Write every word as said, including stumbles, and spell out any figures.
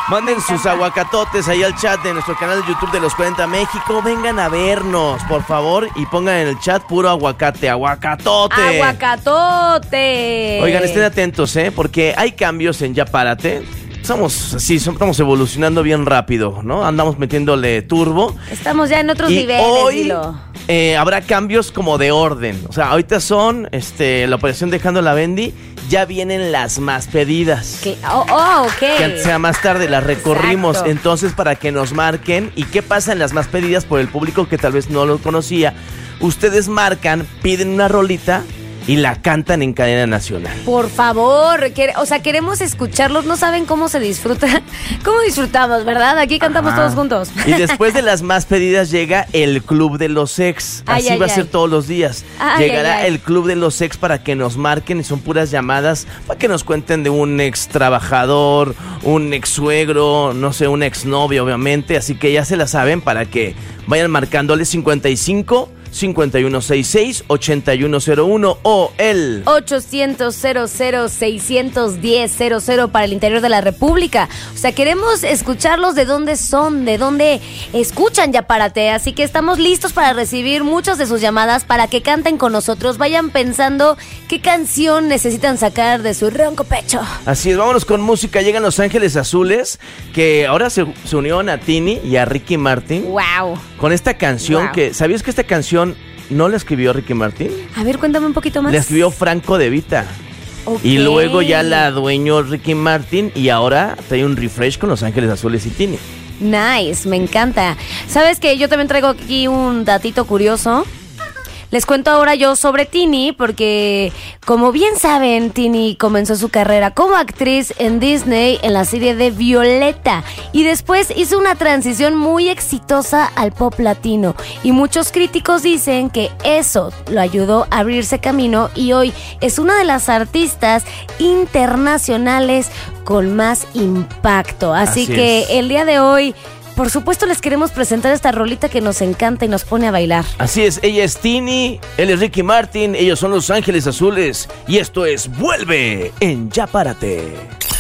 Manden sus aguacatotes ahí al chat de nuestro canal de YouTube de Los cuarenta México. Vengan a vernos, por favor, y pongan en el chat puro aguacate, aguacatote. Aguacatote. Oigan, estén atentos, ¿eh? Porque hay cambios en Ya Párate. Estamos así, estamos evolucionando bien rápido, ¿no? Andamos metiéndole turbo. Estamos ya en otros y niveles, hoy, dilo. Eh, habrá cambios como de orden. O sea, ahorita son este, la operación Dejando la Bendy. Ya vienen las más pedidas. ¿Qué? Oh, oh, ok. Que antes sea más tarde, las recorrimos. Exacto. Entonces, para que nos marquen. ¿Y qué pasa en las más pedidas por el público que tal vez no lo conocía? Ustedes marcan, piden una rolita y la cantan en cadena nacional. Por favor, que, o sea, queremos escucharlos. No saben cómo se disfruta. ¿Cómo disfrutamos, verdad? Aquí cantamos Ajá. todos juntos. Y después de las más pedidas llega el Club de los Ex. Ay, Así ay, va a ay. ser todos los días. Ay, Llegará ay, ay. el Club de los Ex para que nos marquen y son puras llamadas para que nos cuenten de un ex trabajador, un ex suegro, no sé, un ex novio, obviamente. Así que ya se la saben para que vayan marcándole cincuenta y cinco, cincuenta y uno sesenta y seis, ochenta y uno cero uno o el ochocientos, cero cero, seiscientos diez, cero cero para el interior de la República. O sea, queremos escucharlos de dónde son, de dónde escuchan Ya Párate. Así que estamos listos para recibir muchas de sus llamadas para que canten con nosotros. Vayan pensando qué canción necesitan sacar de su ronco pecho. Así es, vámonos con música. Llegan Los Ángeles Azules, que ahora se, se unieron a Tini y a Ricky Martin. Wow. Con esta canción Wow. que... ¿Sabías que esta canción no la escribió Ricky Martin? A ver, cuéntame un poquito más. La escribió Franco De Vita. Ok. Y luego ya la adueñó Ricky Martin y ahora trae un refresh con Los Ángeles Azules y Tini. Nice, me encanta. ¿Sabes qué? Yo también traigo aquí un datito curioso. Les cuento ahora yo sobre Tini, porque como bien saben, Tini comenzó su carrera como actriz en Disney en la serie de Violeta y después hizo una transición muy exitosa al pop latino y muchos críticos dicen que eso lo ayudó a abrirse camino y hoy es una de las artistas internacionales con más impacto. Así, Así que es. el día de hoy, por supuesto, les queremos presentar esta rolita que nos encanta y nos pone a bailar. Así es, ella es Tini, él es Ricky Martin, ellos son Los Ángeles Azules y esto es Vuelve en Ya Párate.